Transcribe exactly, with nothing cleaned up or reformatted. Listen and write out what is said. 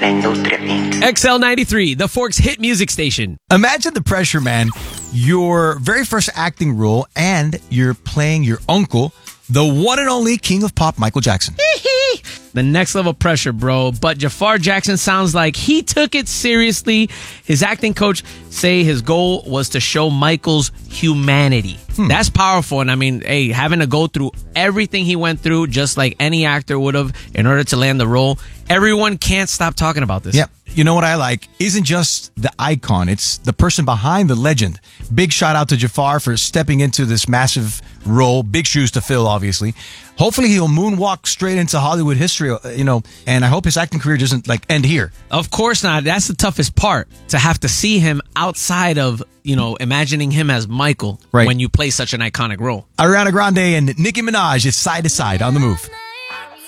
industria inc. X L ninety-three, the Forks hit music station. Imagine the pressure, man. Your very first acting role, and you're playing your uncle, the one and only king of pop, Michael Jackson. The next level pressure, bro. But Jafar Jackson sounds like he took it seriously. His acting coach say his goal was to show Michael's humanity. Hmm. That's powerful. And I mean, hey, having to go through everything he went through, just like any actor would have in order to land the role. Everyone can't stop talking about this. Yeah. You know what I like? Isn't just the icon, it's the person behind the legend. Big shout out to Jafar for stepping into this massive role. Big shoes to fill, obviously. Hopefully he'll moonwalk straight into Hollywood history, you know, and I hope his acting career doesn't like end here. Of course not. That's the toughest part, to have to see him outside of, you know, imagining him as Michael, right, when you play such an iconic role. Ariana Grande and Nicki Minaj is side to side on the move.